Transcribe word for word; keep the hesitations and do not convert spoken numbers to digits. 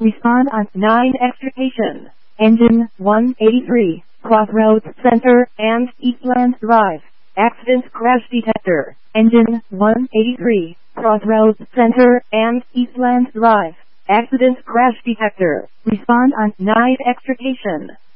Respond on nine extrication. Engine one eighty-three, Crossroads Center and Eastland Drive. Accident crash detector. Engine one eighty-three, Crossroads Center and Eastland Drive. Accident crash detector. Respond on nine extrication.